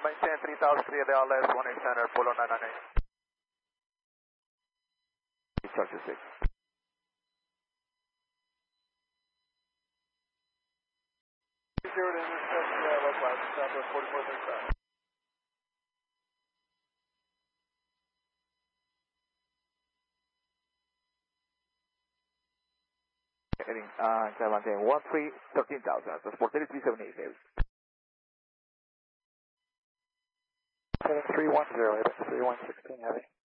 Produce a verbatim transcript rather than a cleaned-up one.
maintain three thousand three L S, one eight center, Polo nine nine eight. Structure six. Zero to intercept, yeah, likewise, Southwest forty-four thirty-five. Heading, uh, climb maintain one three, thirteen thousand, that's for thirty-three seventy-eight, David. Heading three one zero, heading three one sixteen, heavy.